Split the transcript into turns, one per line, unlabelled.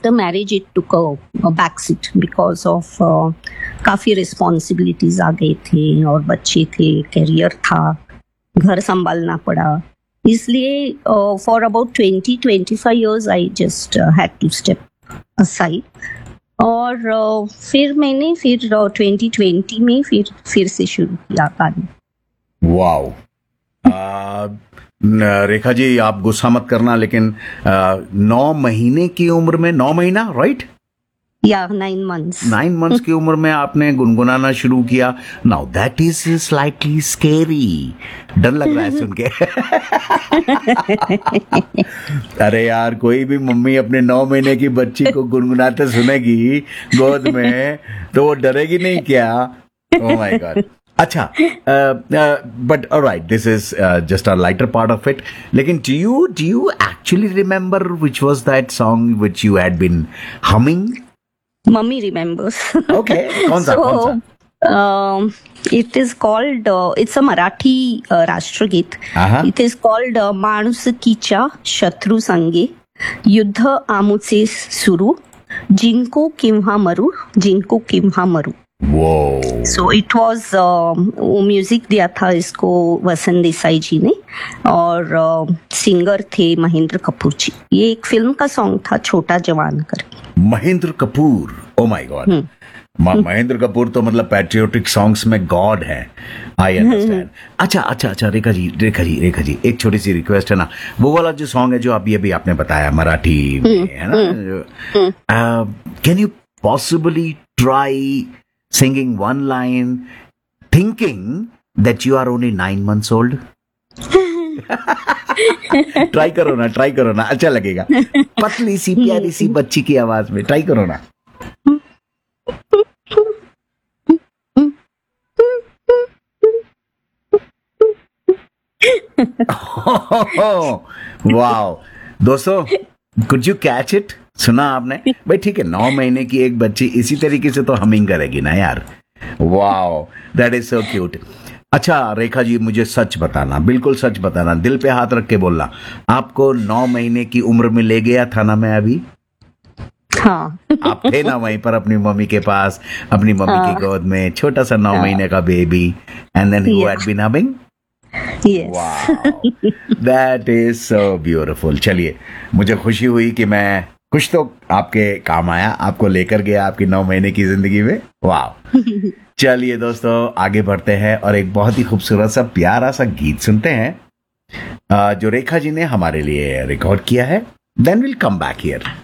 After marriage it took a back seat because of काफ़ी responsibilities आ गए थे और बच्चे थे, करियर था, घर संभालना पड़ा, इसलिए for about 20-25 years I just had to step aside. और फिर मैंने 2020 में फिर से शुरू किया गाना।
वाओ। रेखा जी, आप गुस्सा मत करना, लेकिन 9 महीने की उम्र में, 9 महीना राइट?
या 9 months।
9 months की उम्र में आपने गुनगुनाना शुरू किया। Now that is slightly scary. डर लग रहा है सुन के। अरे यार, कोई भी मम्मी अपने 9 महीने की बच्ची को गुनगुनाते सुनेगी गोद में तो वो डरेगी नहीं क्या? Oh my God. अच्छा, but alright, this is just a lighter part of it. लेकिन do you actually remember which was that song which you had been humming?
Mummy remembers.
Okay, कौन सा?
It is called, it's a Marathi राष्ट्रगीत. It is called माणुसकीच्या शत्रू संगे युद्ध आमुचे सुरू ginkgo किंवा मरू.
Whoa.
So it was वो म्यूजिक दिया था इसको वसंत देसाई जी ने, और सिंगर थे महेंद्र कपूर जी। ये एक फिल्म का सॉन्ग था, छोटा जवान करके।
Mahendra Kapoor, oh my God. Mahendra Kapoor तो मतलब पैट्रियोटिक सॉन्ग्स में गॉड है, आई अंडरस्टैंड। अच्छा, रेखा जी, एक छोटी सी रिक्वेस्ट है ना, वो वाला जो सॉन्ग है जो अभी आपने बताया मराठी में है ना, can you possibly try singing one line thinking that you are only 9 months old? Try करो ना, अच्छा लगेगा। पतली सी प्यारी सी बच्ची की आवाज में ट्राई करो ना। वाओ दोस्तों, कुड यू कैच इट? सुना आपने भाई? ठीक है, 9 महीने की एक बच्ची इसी तरीके से तो हमिंग करेगी ना यार। Wow, that is so cute. अच्छा रेखा जी, मुझे सच बताना, बिल्कुल सच बताना, दिल पे हाथ रख के बोलना, आपको 9 महीने की उम्र में ले गया था ना मैं अभी?
हाँ।
आप थे ना वहीं पर अपनी मम्मी के पास, अपनी मम्मी की गोद में, छोटा सा 9 महीने का baby, and then you had been humming?
Yes.
Wow, that is so beautiful. चलिए, मुझे खुशी हुई कि मैं कुछ तो आपके काम आया, आपको लेकर गया आपकी 9 महीने की जिंदगी में। वाह। चलिए दोस्तों, आगे बढ़ते हैं और एक बहुत ही खूबसूरत सा प्यारा सा गीत सुनते हैं जो रेखा जी ने हमारे लिए रिकॉर्ड किया है। Then will come back here.